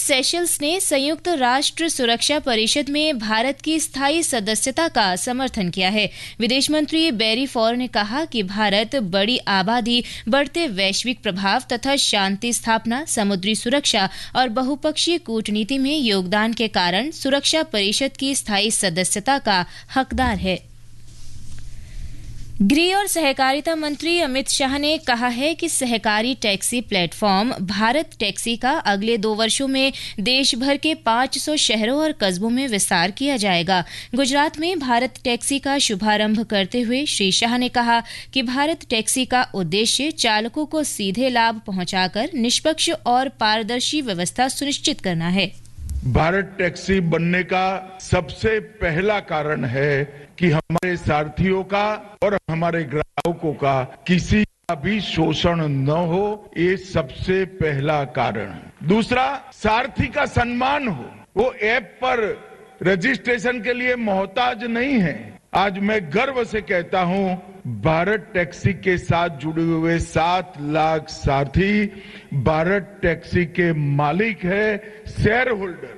Seychelles ने संयुक्त राष्ट्र सुरक्षा परिषद में भारत की स्थायी सदस्यता का समर्थन किया है। विदेश मंत्री बैरी फॉर ने कहा कि भारत बड़ी आबादी, बढ़ते वैश्विक प्रभाव तथा शांति स्थापना, समुद्री सुरक्षा और बहुपक्षीय कूटनीति में योगदान के कारण सुरक्षा परिषद की स्थायी सदस्यता का हकदार है। गृह और सहकारिता मंत्री अमित शाह ने कहा है कि सहकारी टैक्सी प्लेटफॉर्म भारत टैक्सी का अगले 2 वर्षों में देश भर के 500 शहरों और कस्बों में विस्तार किया जाएगा। गुजरात में भारत टैक्सी का शुभारंभ करते हुए श्री शाह ने कहा कि भारत टैक्सी का उद्देश्य चालकों को सीधे लाभ पहुंचाकर निष्पक्ष और पारदर्शी व्यवस्था सुनिश्चित करना है। भारत टैक्सी बनने का सबसे पहला कारण है कि हमारे सारथियों का और हमारे ग्राहकों का किसी का भी शोषण न हो, ये सबसे पहला कारण। दूसरा, सारथी का सम्मान हो, वो ऐप पर रजिस्ट्रेशन के लिए मोहताज नहीं है। आज मैं गर्व से कहता हूं, भारत टैक्सी के साथ जुड़े हुए 7 लाख सारथी भारत टैक्सी के मालिक है, शेयर होल्डर।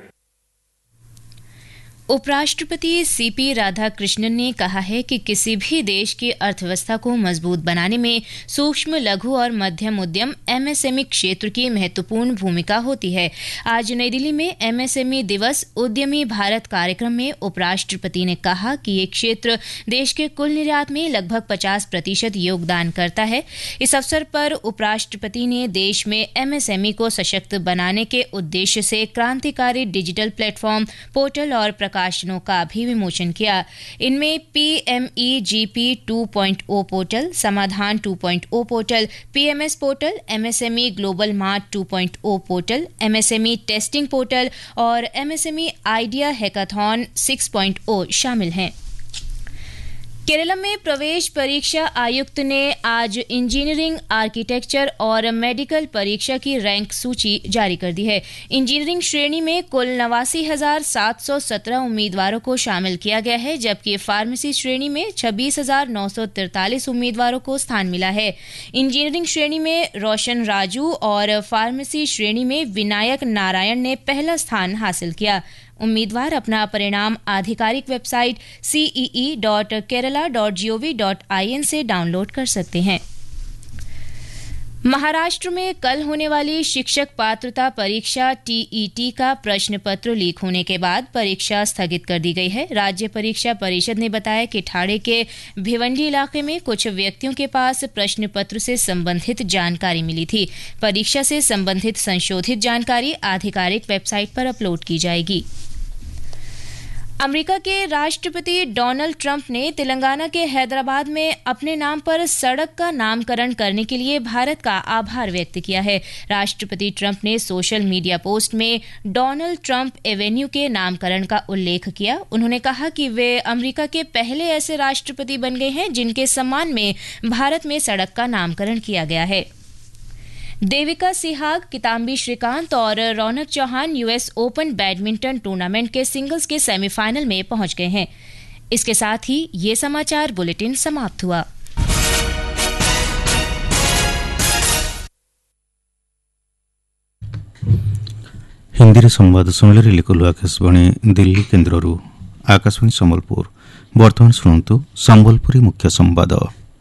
उपराष्ट्रपति सीपी राधाकृष्णन ने कहा है कि किसी भी देश की अर्थव्यवस्था को मजबूत बनाने में सूक्ष्म, लघु और मध्यम उद्यम एमएसएमई क्षेत्र की महत्वपूर्ण भूमिका होती है। आज नई दिल्ली में एमएसएमई दिवस उद्यमी भारत कार्यक्रम में उपराष्ट्रपति ने कहा कि ये क्षेत्र देश के कुल निर्यात में लगभग 50% योगदान करता है। इस अवसर पर उपराष्ट्रपति ने देश में एमएसएमई को सशक्त बनाने के उद्देश्य से क्रांतिकारी डिजिटल प्लेटफॉर्म, पोर्टल और प्रकाशनों का भी विमोचन किया। इनमें पीएमईजीपी 2.0 पोर्टल, समाधान 2.0 portal, PMS portal, MSME global mart 2.0 portal, MSME testing portal और एमएसएमई आइडिया हैकाथॉन 6.0 शामिल हैं। केरल में प्रवेश परीक्षा आयुक्त ने आज इंजीनियरिंग, आर्किटेक्चर और मेडिकल परीक्षा की रैंक सूची जारी कर दी है। इंजीनियरिंग श्रेणी में कुल 89,717 उम्मीदवारों को शामिल किया गया है, जबकि फार्मेसी श्रेणी में 26,943 उम्मीदवारों को स्थान मिला है। इंजीनियरिंग श्रेणी में रोशन राजू और फार्मेसी श्रेणी में विनायक नारायण ने पहला स्थान हासिल किया। उम्मीदवार अपना परिणाम आधिकारिक वेबसाइट cee.kerala.gov.in से डाउनलोड कर सकते हैं। महाराष्ट्र में कल होने वाली शिक्षक पात्रता परीक्षा टीईटी का प्रश्न पत्र लीक होने के बाद परीक्षा स्थगित कर दी गई है। राज्य परीक्षा परिषद ने बताया कि ठाणे के भिवंडी इलाके में कुछ व्यक्तियों के पास प्रश्न पत्र से संबंधित जानकारी मिली थी। परीक्षा से संबंधित संशोधित जानकारी आधिकारिक वेबसाइट पर अपलोड की जाएगी। अमेरिका के राष्ट्रपति डोनाल्ड ट्रंप ने तेलंगाना के हैदराबाद में अपने नाम पर सड़क का नामकरण करने के लिए भारत का आभार व्यक्त किया है। राष्ट्रपति ट्रंप ने सोशल मीडिया पोस्ट में डोनाल्ड ट्रंप एवेन्यू के नामकरण का उल्लेख किया। उन्होंने कहा कि वे अमेरिका के पहले ऐसे राष्ट्रपति बन गए हैं जिनके सम्मान में भारत में सड़क का नामकरण किया गया है। देविका सिहाग, किदाम्बी श्रीकांत और रौनक Chauhan US open badminton tournament के सिंगल्स के सेमीफाइनल में पहुंच गए हैं। इसके साथ ही ये समाचार बुलेटिन समाप्त हुआ। हिंदी रे संवाद सुनले लिखलु आकाशवाणी दिल्ली केन्द्ररू। आकाशवाणी संबलपुर वर्तमान शुणु संबलपुरी मुख्य संवाद।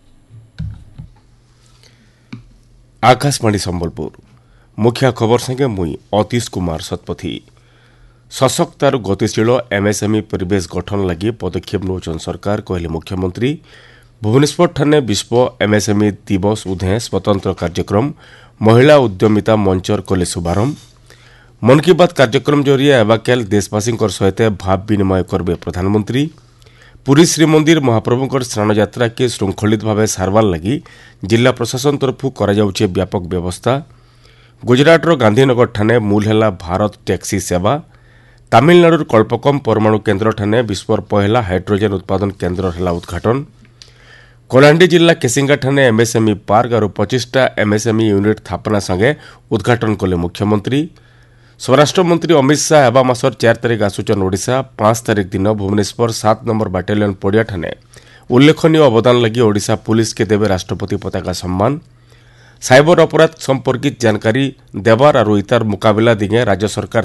आकाशवाणी संबलपुर मुख्य खबर संगे मुई अतीश कुमार शतपथी। सशक्त और गतिशील एमएसएमई परिवेश गठन लगी पदक्षेप नौचन सरकार कहले मुख्यमंत्री। भुवनेश्वर ठाणे विश्व एमएसएमई दिवस उदे स्वतंत्र कार्यक्रम महिला उद्यमिता मंचर कले शुभारंभ। मन की बात कार्यक्रम जरिए एवाकेल देशवासी सहित भाव विनिमय करबे प्रधानमंत्री। पुरी श्रीमंदिर महाप्रभुंकर स्नान यात्रा के श्रृंखलित भाव सारवार लगी जिला प्रशासन तरफु कराଯାଉଛି व्यापक व्यवस्था। गुजरातर गांधीनगर ठाणे मूल है भारत टैक्सी सेवा। तमिलनाडुर कल्पकम परमाणु केन्द्र ठाणे विश्वर पहला हाइड्रोजेन उत्पादन केन्द्र है उद्घाटन। कोलांडी जिला केसिंगा ठाणे एमएसएमई पार्क और 25टा एमएसएमई यूनिट स्थापना संगे उद्घाटन कले मुख्यमंत्री। स्वराष्ट्र मंत्री अमित शाह एवं मासर 4 तारिख आसुचन ओडिशा। 5 तारिख दिन भुवनेश्वर 7 नंबर बाटालियन पड़िया ठाणे उल्लेखनीय अवदान लगी ओडिशा पुलिस के देवे राष्ट्रपति पताका सम्मान। साइबर अपराध संपर्कित जानकारी देवार और इतार मुकाबला दिगे राज्य सरकार